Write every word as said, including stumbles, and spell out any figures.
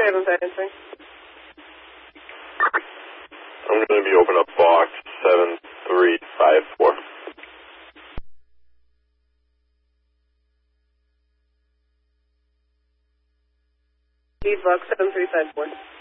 ahead with that answering. I'm going to be open up box seven three five four. Lead box seven three five four.